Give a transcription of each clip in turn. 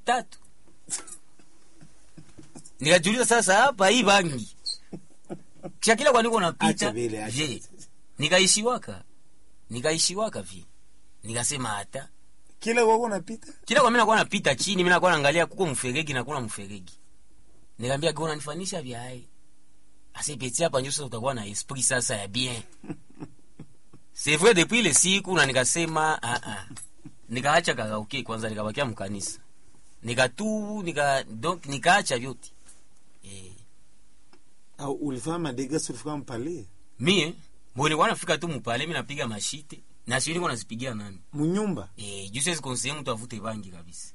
3. Nikajiuliza sasa hapa hii bangi. Kisha kila kwa niko napita. Je, nikaishiwaka vi. Nikasema hata kila wako napita. Kila kwa mimi nakuwa napita chini, mimi nakuwa naangalia kuko mferegi na kuna mferegi. Nikamwambia gona nifanisha vya hai. Asipeti hapa ndio sasa utakuwa na esprit sasa ya bien. C'est vrai depuis le siku na nikasema nikaacha karaoke kwanza nikabakia mkanisa. Donc nikaacha vyote. Au ulifanya dega surfika mpale? Mie, mbona wana fika tu mpale mimi napiga mashite na sio niko nazipigia nani? Munyumba. Juu sisi conseiller mtu avute bangi kabisa.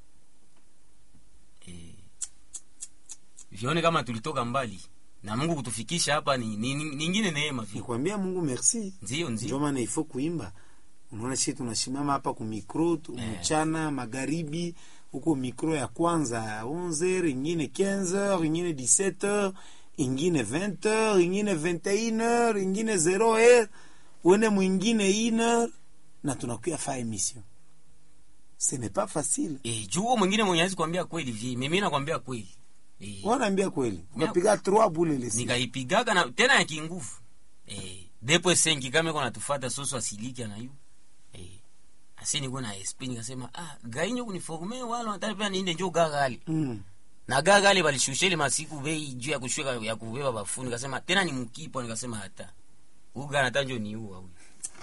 Vione kama tulitoka mbali. Na Mungu kutufikisha hapa ni nyingine neema vile. Nikwambia Mungu merci. Ndio. Ndio maana ifo kuimba. Unaona sisi tunashimama hapa ku micro mchana magharibi huko micro ya kwanza 11h, ingine 15h, ingine 17h, ingine 20h, ingine 21h, ingine 0h, wene mwingine 1h na tunakuya fa emission. Ce n'est pas facile. Juu mwingine mwenye hawezi kuambia kweli vi. Mimi nakwambia kweli. Wanaambia kweli. Unapiga 3 bule lesi. Nikaipigaga na tena ya kinguvu. Depo sengi kama iko natufuata soso asiliki na yu. Asini kuna SP nikasema gainyo kuniforme wala nataka pia niende njoo gagali. Na gagali balishusheli masiku bei juu ya kushuka ya kubeba bafuni nikasema tena ni mkipo nikasema hata. Uga natanjo ni huwa huyu.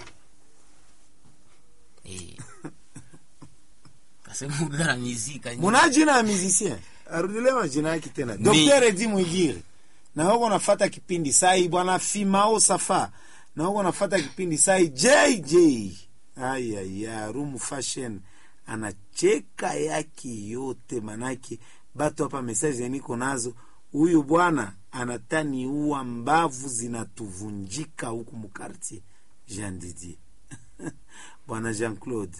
Kasema uga na muziki. Muna jina ya musicien. Arudile majina yake tena. Dr. Edi Mwigiri. Na wako nafuata kipindi sai bwana Fimao Safa. Na wako nafuata kipindi sai JJ. Room fashion anacheka yake yote manake batu hapa message niko nazo. Huyu bwana anatani uwa mbavu zinatuvunjika huku mkartie. Jean Didier. Bwana Jean-Claude.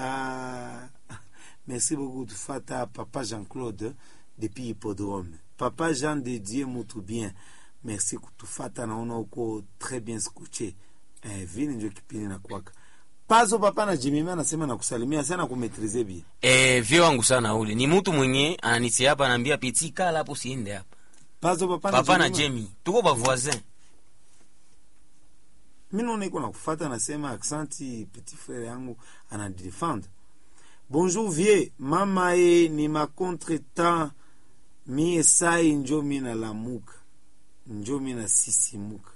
Merci beaucoup tufata papa Jean-Claude depuis Hippodrome. Papa Jean Didier mutu bien. Merci kutufata naona uko très bien scotché. Vile ndio kipindi na kwaka. Pazo papa na Jimmy anasema na kusalimia sana kumetrize bi. Vyo wangu sana ule. Ni mtu mwenye ananitia hapa ananiambia petit kala hapo siende hapa. Pazo papa na Jimmy. Tuko ba voisin. Mimi naona iko na kufuata anasema accenti petit frère yangu anadefend. Bonjour vieux, mama ni ma contretemps mie sai njo mina lamuka. Njo mina sisimuka.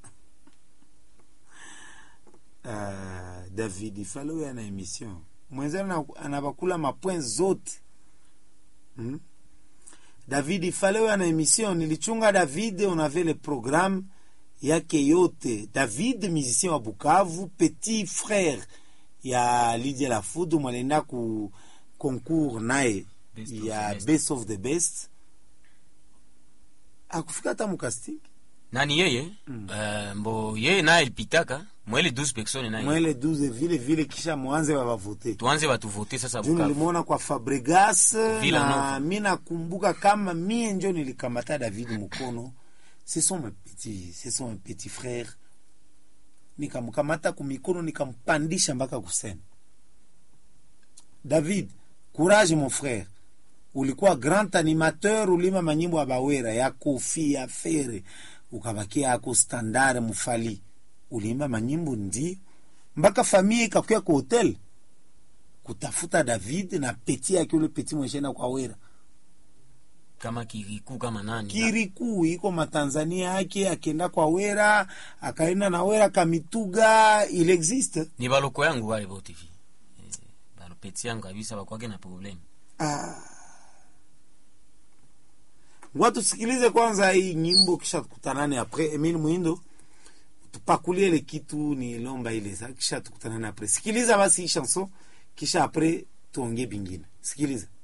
David ifalo ya na emission mwenzana anabakula mapoint zote. David ifalo ya na emission nilichunga David, on avait le programme yake yote. David musicien wa Bukavu, petit frère ya Lydia Lafudu mwalenda ku concours nae ya best of the best. Akufika hata mukasting nani yeye? Mbo yeye naye ilipitaka mwele 12 personnes naye. Mwele 12 vile kisha mwanze wa voter. Tuanze watu voter sasa Bukavu. Nilimwona kwa Fabregas na mimi nakumbuka kama mie njo nilikamata David mkono. Ce sont mes petits frères. Nikamkamata kumikono nikampandisha mpaka kusema. David, courage mon frère. Ulikuwa grand animateur, ulima manyimbo ya Bawera ya Kofi ya Fere. Ukabakia yako standard mufali. Ulima manyimbo ndi mpaka familia ikakuya kwa hotel kutafuta David na peti yake ule peti mweshena kwa Wera. Kama Kiriku kama nani? Kiriku iko matanzania yake akenda kwa Wera, akaenda na Wera Kamituga, il existe. Ni baloko yangu wale bote hivi. Balo peti yangu kabisa bakwake na problem. Watu sikilize kwanza hii nyimbo kisha tukutanane après. Emile Muindo tupakulie ile kitu ni lomba ile kisha tukutanane après. Sikiliza basi hii chanson kisha après tuongee bingine. Sikiliza.